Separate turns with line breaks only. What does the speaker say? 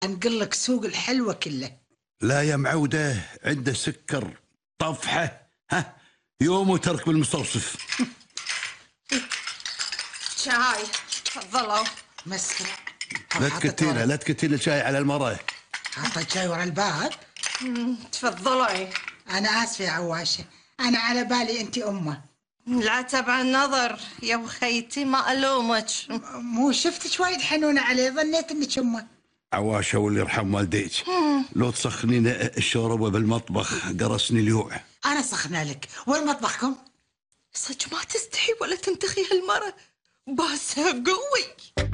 انقل لك سوق الحلوة كله.
لا يا معودة، عنده سكر طفحة، ها يوم وترك بالمستوصف.
شاي تفضلوا.
مسرع.
لا تكتيله شاي على المرأة.
حطيت شاي ورا الباب.
تفضلي.
انا اسفة يا عواشة، انا على بالي انت امه.
لا تبع النظر يا وخيتي، ما الومك.
مو شفتك وايد حنونة عليه، ظنيت انك امه.
عواشة واللي يرحم والديك، لو تسخنين الشوربة بالمطبخ قرصني اليوع.
انا سخنه لك. وين مطبخكم؟
صدق ما تستحي ولا تنتخي هالمرة، باسها قوي.